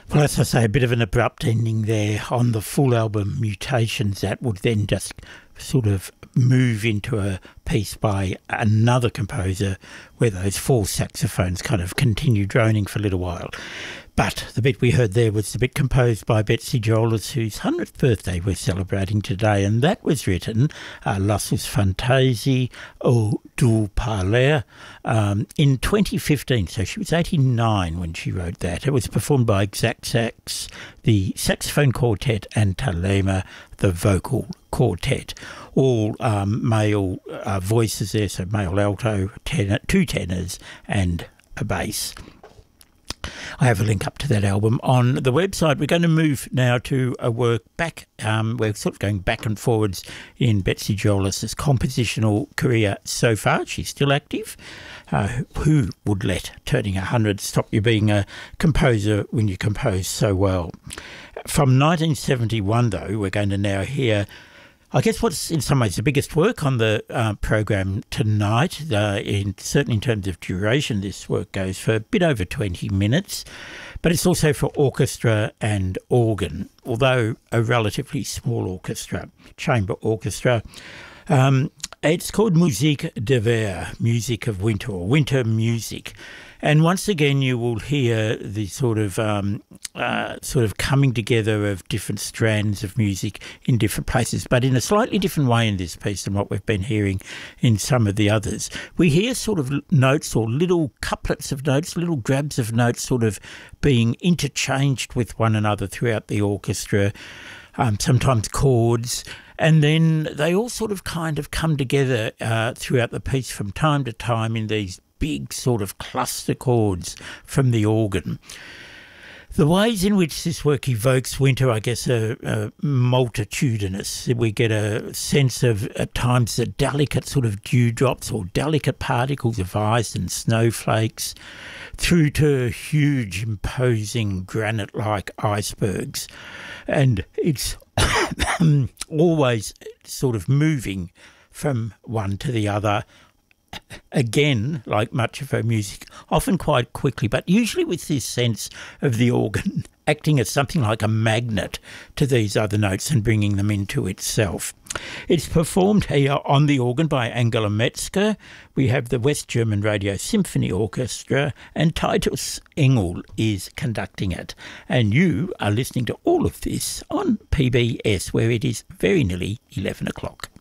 Well, as I say, a bit of an abrupt ending there on the full album Mutations that would then just sort of move into a piece by another composer where those four saxophones kind of continue droning for a little while. But the bit we heard there was the bit composed by Betsy Jolas, whose 100th birthday we're celebrating today, and that was written, Lassus Fantasi au du Parler, in 2015. So she was 89 when she wrote that. It was performed by Exact Sax, the saxophone quartet, and Thelema, the vocal quartet. All male voices there, so male alto, two tenors, and a bass. I have a link up to that album on the website. We're going to move now to a work back. We're sort of going back and forwards in Betsy Jolas's compositional career so far. She's still active. Who would let turning 100 stop you being a composer when you compose so well? From 1971, though, we're going to now hear, I guess, what's in some ways the biggest work on the programme tonight. Certainly in terms of duration, this work goes for a bit over 20 minutes, but it's also for orchestra and organ, although a relatively small orchestra, chamber orchestra. It's called Musique d'hiver, music of winter, or winter music. And once again, you will hear the sort of coming together of different strands of music in different places, but in a slightly different way in this piece than what we've been hearing in some of the others. We hear sort of notes or little couplets of notes, little grabs of notes sort of being interchanged with one another throughout the orchestra, sometimes chords. And then they all sort of kind of come together throughout the piece from time to time in these big sort of cluster chords from the organ. The ways in which this work evokes winter, I guess, are multitudinous. We get a sense of, at times, the delicate sort of dewdrops or delicate particles of ice and snowflakes, through to huge, imposing granite-like icebergs. And it's always sort of moving from one to the other, again, like much of her music, often quite quickly, but usually with this sense of the organ acting as something like a magnet to these other notes and bringing them into itself. It's performed here on the organ by Angela Metzger. We have the West German Radio Symphony Orchestra, and Titus Engel is conducting it. And you are listening to all of this on PBS, where it is very nearly 11 o'clock.